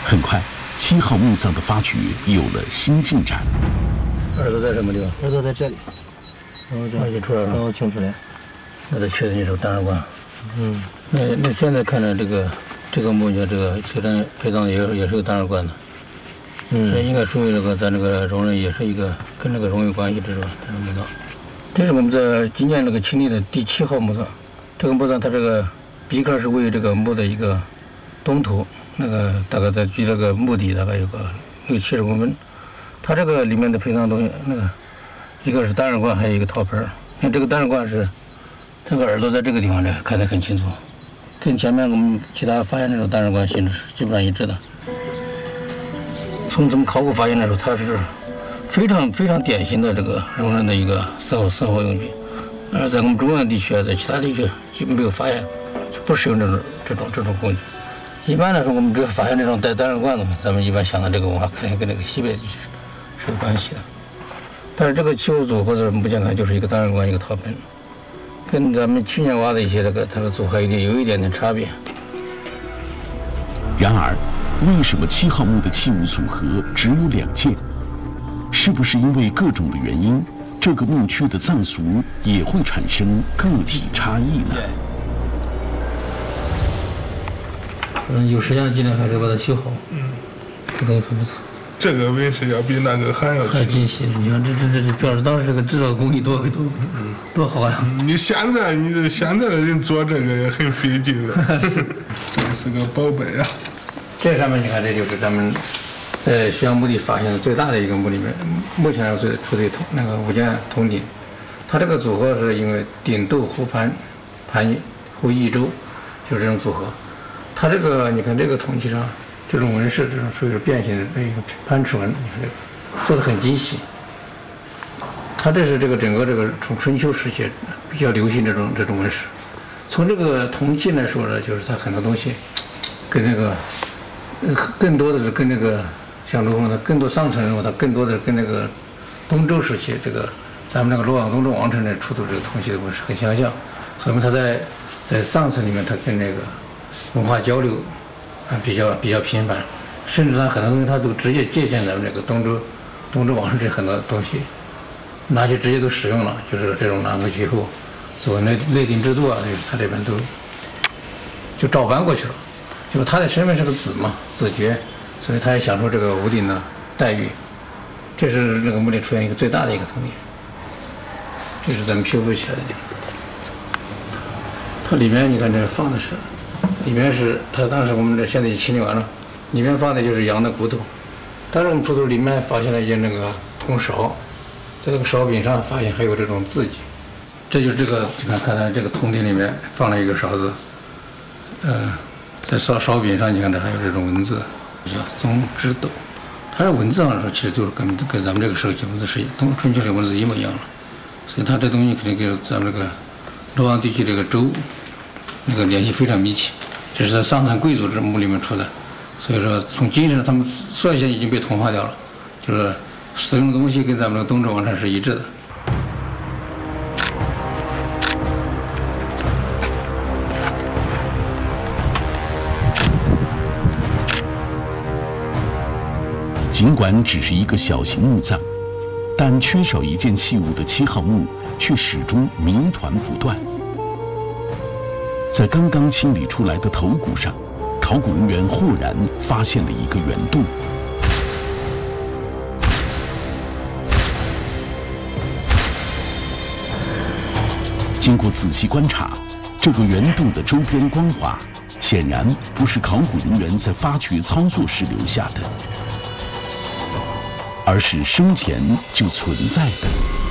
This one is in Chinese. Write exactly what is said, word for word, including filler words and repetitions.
很快，七号墓葬的发掘有了新进展。 耳朵在什么地方？ 耳朵在这里。然后这就出来了。 然后清出来。 那这确定是单耳棺。 嗯。 那那现在看着这个这个墓穴，这个这个陪葬也也是有单耳棺的。嗯。这应该属于这个咱这个戎人，也是一个跟这个戎有关系的是吧？这个墓葬。这是我们在今年那个清理的第七号墓葬。这个墓葬它这个鼻盖是为这个墓的一个东头，那个大概在距这个墓底大概有个六七十公分。它这个里面的陪葬东西，那个一个是单耳棺，还有一个陶盆。看这个单耳棺是这个耳朵在这个地方呢，看得很清楚，跟前面我们其他发现这种单耳棺形式基本上一致的。从咱们考古发现的时候，它是非常非常典型的这个戎人的一个生活生活用具，而在我们中原地区啊，在其他地区基本没有发现，就不使用这种这种这种工具。一般来说，我们只要发现这种带单耳棺的，咱们一般想到这个文化肯定跟这个西北地区是有关系的。但是这个器物组或者目前看就是一个单耳棺一个陶盆，跟咱们去年挖的一些这个它的组合一点有一点点差别。 然而，为什么七号墓的器物组合只有两件？是不是因为各种的原因，这个墓区的葬俗也会产生个体差异呢？ 嗯，有时间尽量还是把它修好。嗯，这东西很不错。 这个纹饰要比那个还要还精细。你看这这这这表示当时这个制造工艺多多嗯多好呀！ 你现在你这现在的人做这个也很费劲了。这是个宝贝啊！ 这上面你看，这就是咱们在宣阳墓地发现的最大的一个墓里面，目前最出的铜那个五件铜鼎。它这个组合是因为鼎斗湖盘盘湖一周，就是这种组合。它这个你看这个铜器上这种纹饰，这种属于是变形的一个攀齿纹，你看这个做的很精细。它这是这个整个这个从春秋时期比较流行这种这种纹饰。从这个铜器来说呢，就是它很多东西跟那个呃更多的是跟那个像卢峰，它更多上层人物，它更多的跟那个东周时期这个咱们那个洛阳东周王朝那出土这个铜器的纹饰很相像，所以它在在上层里面，它跟那个文化交流啊比较比较频繁，甚至它很多东西它都直接借鉴咱们这个东周东周王朝这很多东西，拿去直接都使用了，就是这种拿回去以后做内内定制度啊，就是它这边都就照搬过去了。就他的身份是个子嘛，子爵，所以他也享受这个无顶的待遇。这是这个墓里出现一个最大的一个铜鼎，这是咱们修复起来的地方。它里面你看这放的是，里面是它当时我们这现在已经清理完了，里面放的就是羊的骨头。当时我们出土里面发现了一件那个铜勺，在这个勺柄上发现还有这种字迹，这就是这个你看看它这个铜鼎里面放了一个勺子，呃。在烧烧饼上，你看这还有这种文字，叫宗之斗。它这文字上说，其实就是跟跟咱们这个时候文字是东春秋时文字一模一样了。所以它这东西肯定跟咱们这个洛阳地区这个州那个联系非常密切。这是在上层贵族之墓里面出的，所以说从精神上他们率先已经被同化掉了，就是使用的东西跟咱们的东周王朝是一致的。 尽管只是一个小型墓葬，但缺少一件器物的七号墓却始终谜团不断。在刚刚清理出来的头骨上，考古人员豁然发现了一个圆洞。经过仔细观察，这个圆洞的周边光滑，显然不是考古人员在发掘操作时留下的，而是生前就存在的。